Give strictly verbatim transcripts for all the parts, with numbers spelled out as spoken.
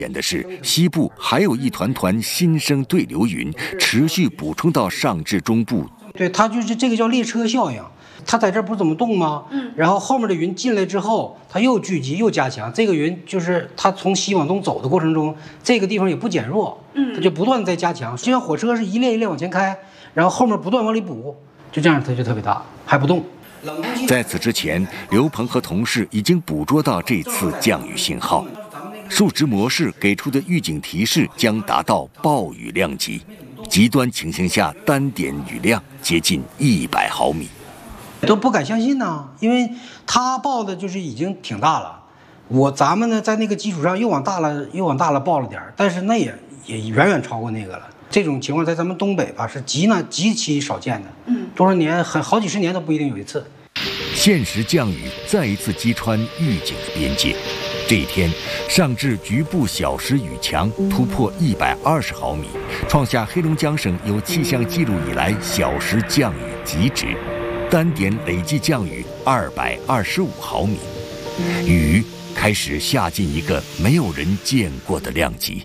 显的是，西部还有一团团新生对流云，持续补充到上至中部。 对，它就是这个叫列车效应。它在这儿不是怎么动吗？嗯。然后后面的云进来之后，它又聚集又加强。这个云就是它从西往东走的过程中，这个地方也不减弱，嗯，它就不断在加强。就像火车是一列一列往前开，然后后面不断往里补，就这样它就特别大，还不动。 在此之前，刘鹏和同事已经捕捉到这次降雨信号。数值模式给出的预警提示将达到暴雨量级，极端情形下单点雨量接近一百毫米， 都不敢相信呢、啊，因为他报的就是已经挺大了，我咱们呢在那个基础上又往大了又往大了报了点，但是那也也远远超过那个了。这种情况在咱们东北吧是极难极其少见的，嗯，多少年很好几十年都不一定有一次。 现实降雨再一次击穿预警的边界。这一天，上至局部小时雨强突破一百二十毫米，创下黑龙江省有气象记录以来小时降雨极值，单点累计降雨二百二十五毫米，雨开始下进一个没有人见过的量级。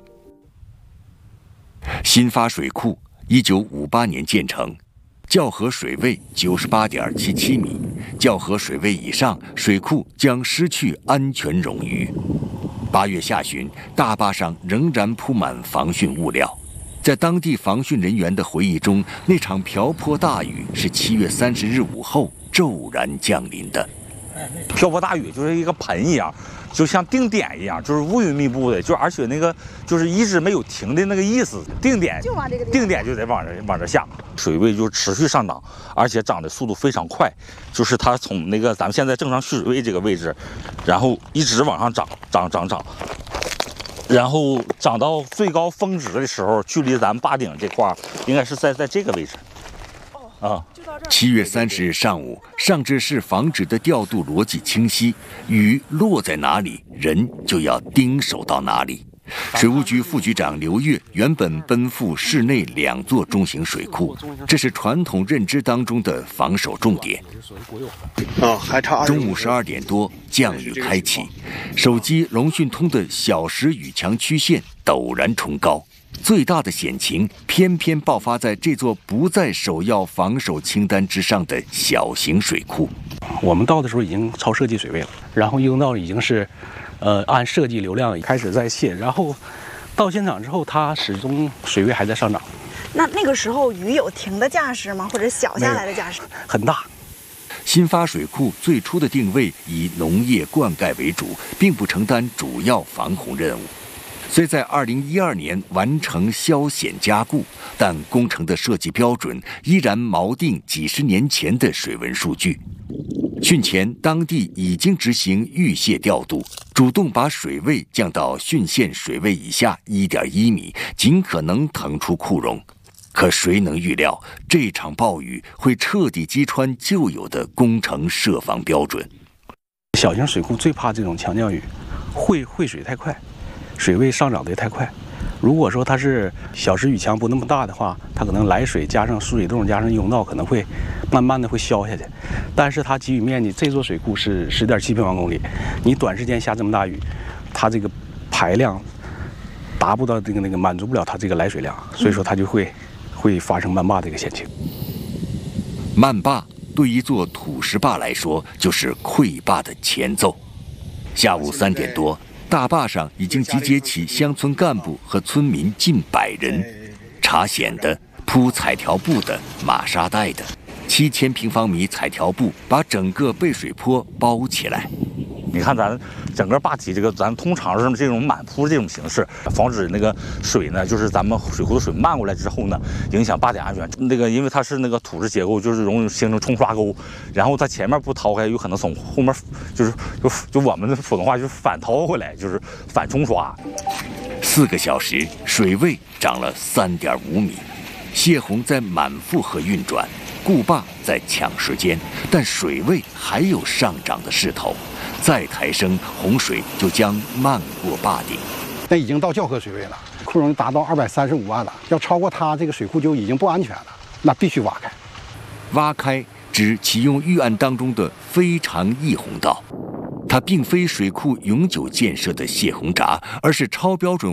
新发水库一九五八年建成，校河水位九十八点七七米，校河水位以上，水库将失去安全冗余。八月下旬，大坝上仍然铺满防汛物料。在当地防汛人员的回忆中，那场瓢泼大雨是七月三十日午后骤然降临的。 瓢泼大雨就是一个盆一样，就像定点一样，就是乌云密布的，就而且那个就是一直没有停的那个意思。定点就往这个定点就得往这往这下，水位就持续上涨，而且涨的速度非常快，就是它从那个咱们现在正常蓄水位这个位置，然后一直往上涨，涨涨涨，然后涨到最高峰值的时候，距离咱们坝顶这块应该是在在这个位置。啊， 七月三十日上午，上至市防指的调度逻辑清晰，雨落在哪里，人就要盯守到哪里。水务局副局长刘越原本奔赴市内两座中型水库，这是传统认知当中的防守重点。 啊，还差中午十二点多，降雨开启，手机龙讯通的小时雨强曲线陡然冲高。最大的险情偏偏爆发在这座不在首要防守清单之上的小型水库。 我们到的时候已经超设计水位了，然后应到已经是，呃，按设计流量开始在泄，然后到现场之后，它始终水位还在上涨。 那那个时候雨有停的架势吗？或者小下来的架势？ 很大。 新发水库最初的定位以农业灌溉为主，并不承担主要防洪任务。虽在二零一二年完成消险加固，但工程的设计标准依然锚定几十年前的水文数据。汛前，当地已经执行预泄调度，主动把水位降到汛线水位以下一点一米，尽可能腾出库容。可谁能预料，这场暴雨会彻底击穿旧有的工程设防标准？ 小型水库最怕这种强降雨，汇汇水太快。水位上涨得也太快，如果说它是小时雨强不那么大的话，它可能来水加上疏水洞加上甬道可能会慢慢的会消下去。但是它给予面积，这座水库是十点七平方公里，你短时间下这么大雨，它这个排量达不到这个那个满足不了它这个来水量，所以说它就会会发生漫坝这个险情。 漫坝对一座土石坝来说就是溃坝的前奏。下午三点多。大坝上已经集结起乡村干部和村民近百人，查险的、铺彩条布的、码沙袋的，七千平方米彩条布把整个背水坡包起来。 你看咱整个坝体这个，咱通常是这种满铺这种形式，防止那个水呢，就是咱们水库的水漫过来之后呢，影响坝体安全。那个因为它是那个土质结构，就是容易形成冲刷沟，然后它前面不掏开，有可能从后面就是就就我们的普通话就是反掏回来，就是反冲刷。 四个小时，水位涨了三点五米，泄洪在满负荷运转，固坝在抢时间，但水位还有上涨的势头。再抬升，洪水就将漫过坝顶。 那已经到校河水位了，库容达到二百三十五万了。要超过它，这个水库就已经不安全了，那必须挖开。 挖开指启用预案当中的非常溢洪道，它并非水库永久建设的泄洪闸，而是超标准